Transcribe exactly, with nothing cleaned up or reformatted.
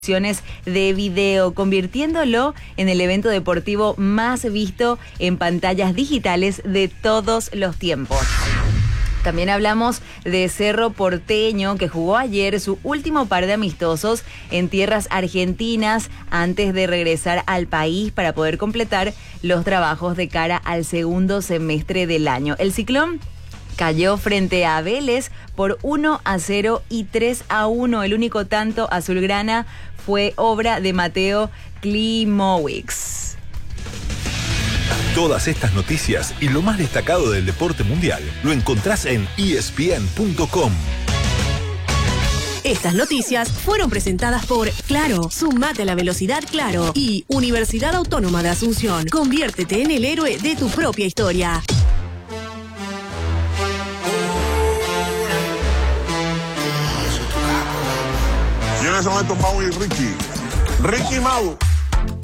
de video, convirtiéndolo en el evento deportivo más visto en pantallas digitales de todos los tiempos. También hablamos de Cerro Porteño, que jugó ayer su último par de amistosos en tierras argentinas antes de regresar al país para poder completar los trabajos de cara al segundo semestre del año. El Ciclón cayó frente a Vélez por uno a cero y tres a uno. El único tanto azulgrana fue obra de Mateo Klimowicz. Todas estas noticias y lo más destacado del deporte mundial lo encontrás en E S P N punto com. Estas noticias fueron presentadas por Claro, sumate a la velocidad Claro y Universidad Autónoma de Asunción. Conviértete en el héroe de tu propia historia. Y en ese momento Mau y Ricky. Ricky Mau.